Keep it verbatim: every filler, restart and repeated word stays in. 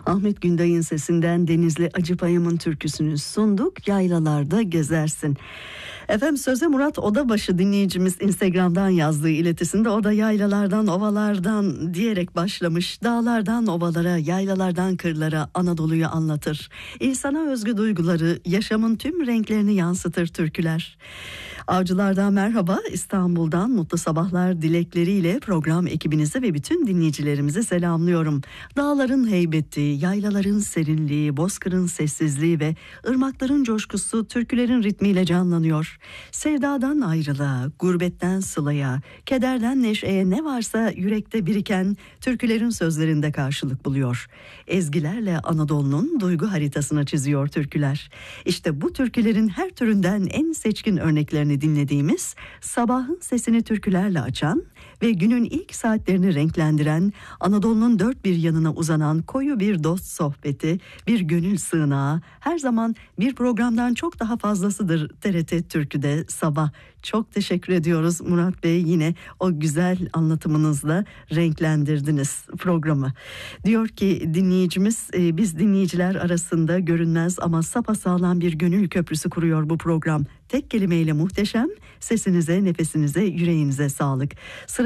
Ahmet Günday'ın sesinden Denizli Acıpayam'ın türküsünü sunduk. Yaylalarda gezersin. Efendim söze Murat Odabaşı dinleyicimiz Instagram'dan yazdığı iletisinde o da yaylalardan ovalardan diyerek başlamış. Dağlardan ovalara, yaylalardan kırlara Anadolu'yu anlatır. İnsana özgü duyguları, yaşamın tüm renklerini yansıtır türküler. Avcılardan merhaba, İstanbul'dan mutlu sabahlar dilekleriyle program ekibinize ve bütün dinleyicilerimize selamlıyorum. Dağların heybeti, yaylaların serinliği, bozkırın sessizliği ve ırmakların coşkusu türkülerin ritmiyle canlanıyor. Sevdadan ayrılığa, gurbetten sılaya, kederden neşeye ne varsa yürekte biriken türkülerin sözlerinde karşılık buluyor. Ezgilerle Anadolu'nun duygu haritasını çiziyor türküler. İşte bu türkülerin her türünden en seçkin örneklerini dinlediğimiz, sabahın sesini türkülerle açan ve günün ilk saatlerini renklendiren, Anadolu'nun dört bir yanına uzanan koyu bir dost sohbeti, bir gönül sığınağı, her zaman bir programdan çok daha fazlasıdır T R T Türkü'de sabah. Çok teşekkür ediyoruz Murat Bey, yine o güzel anlatımınızla renklendirdiniz programı. Diyor ki dinleyicimiz, e, biz dinleyiciler arasında görünmez ama sapasağlam bir gönül köprüsü kuruyor bu program. Tek kelimeyle muhteşem, sesinize, nefesinize, yüreğinize sağlık. Sıra